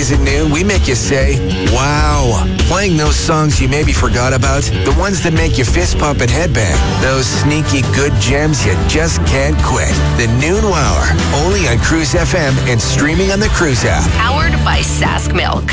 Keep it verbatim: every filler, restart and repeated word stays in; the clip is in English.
Weekdays at noon, we make you say, wow. Playing those songs you maybe forgot about, the ones that make you fist pump and headbang, those sneaky good gems you just can't quit. The Noon Wower, only on Cruise F M and streaming on the Cruise app. Powered by Sask Milk.